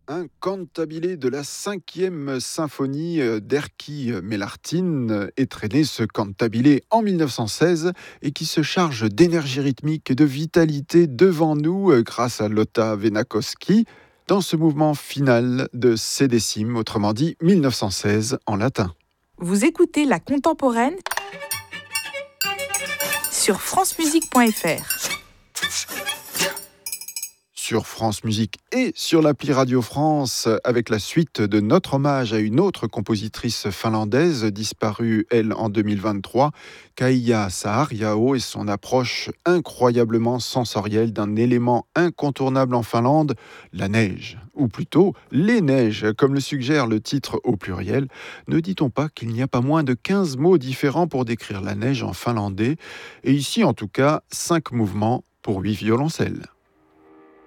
Un cantabile de la 5e symphonie d'Erkki Melartin est né ce cantabile en 1916 et qui se charge d'énergie rythmique et de vitalité devant nous grâce à Lotta Venakoski dans ce mouvement final de C décime, autrement dit 1916 en latin. Vous écoutez La Contemporaine sur francemusique.fr. Sur France Musique et sur l'appli Radio France, avec la suite de notre hommage à une autre compositrice finlandaise disparue, elle, en 2023, Kaija Saariaho, et son approche incroyablement sensorielle d'un élément incontournable en Finlande, la neige. Ou plutôt, les neiges, comme le suggère le titre au pluriel. Ne dit-on pas qu'il n'y a pas moins de 15 mots différents pour décrire la neige en finlandais, et ici, en tout cas, 5 mouvements pour 8 violoncelles.